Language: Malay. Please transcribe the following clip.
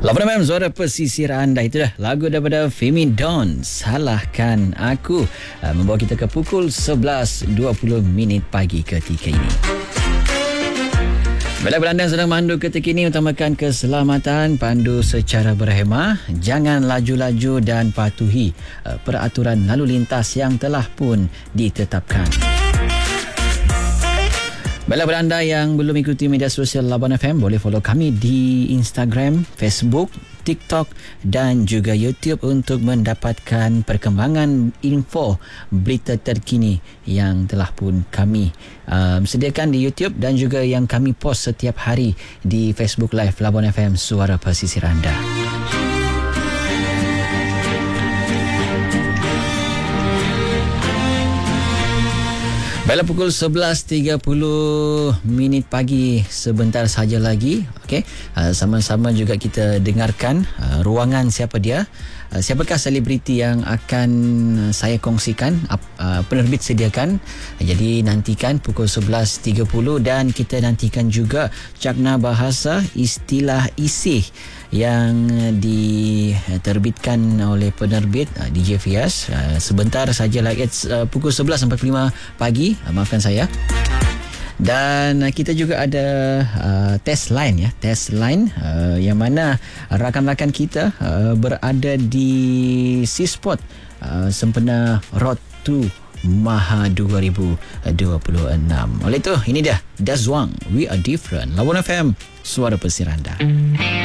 Lapan FM, suara pesisir anda. Itu dah lagu daripada Femi Dawn, Salahkan Aku, membawa kita ke pukul 11.20 pagi ketika ini. Bila beranda sedang mandu ketika ini, utamakan keselamatan, pandu secara berhemah, jangan laju-laju dan patuhi peraturan lalu lintas yang telah pun ditetapkan. Bala beranda yang belum ikuti media sosial Labuan FM, boleh follow kami di Instagram, Facebook, TikTok dan juga YouTube untuk mendapatkan perkembangan info berita terkini yang telah pun kami sediakan di YouTube dan juga yang kami post setiap hari di Facebook Live Labuan FM, Suara Pesisir Anda. Baiklah, pukul 11.30 pagi, sebentar saja lagi. Okey, sama-sama juga kita dengarkan ruangan siapa dia. Siapakah selebriti yang akan saya kongsikan, penerbit sediakan. Jadi nantikan pukul 11.30 dan kita nantikan juga cakna bahasa istilah isih yang diterbitkan oleh penerbit DJ Fias. Sebentar saja lagi, pukul 11.45 pagi, maafkan saya. Dan kita juga ada test line, test line yang mana rakan-rakan kita berada di Seasport sempena Road to Maha 2026. Oleh itu, ini dia Dazwang, We Are Different, Labuan FM, Suara Pesisir Anda.